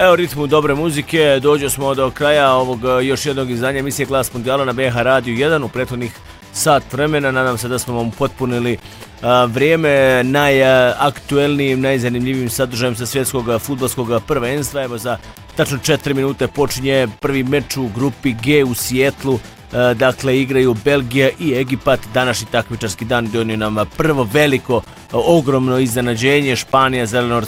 Evo ritmu dobre muzike, dođo smo do kraja ovog još jednog izdanja emisije Glas Mundijala na BH Radio 1 u prethodnih sat vremena. Nadam se da smo vam potpunili vrijeme najaktuelnijim, najzanimljivijim sadržajem sa svjetskog fudbalskog prvenstva. Evo za tačno 4 minute počinje prvi meč u grupi G u Sijetlu. Dakle, igraju Belgija i Egipat. Današnji takmičarski dan donio nam prvo veliko, ogromno iznenađenje. Španija, zeleno